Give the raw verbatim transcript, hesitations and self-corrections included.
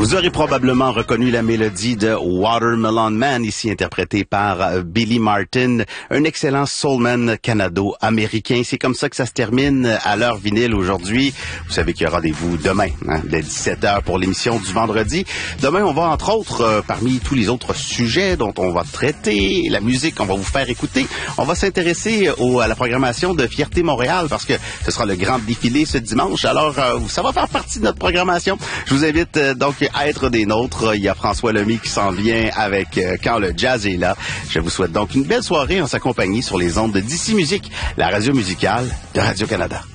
Vous aurez probablement reconnu la mélodie de Watermelon Man, ici interprétée par Billy Martin, un excellent soulman canado-américain. C'est comme ça que ça se termine à l'heure vinyle aujourd'hui. Vous savez qu'il y a rendez-vous demain, hein, dès dix-sept heures pour l'émission du vendredi. Demain, on va entre autres, euh, parmi tous les autres sujets dont on va traiter, la musique qu'on va vous faire écouter, on va s'intéresser au, à la programmation de Fierté Montréal parce que ce sera le grand défilé ce dimanche. Alors, euh, ça va faire partie de notre programmation. Je vous invite euh, donc à être des nôtres. Il y a François Lemay qui s'en vient avec euh, Quand le jazz est là. Je vous souhaite donc une belle soirée en sa compagnie sur les ondes de D C Musique, la radio musicale de Radio-Canada.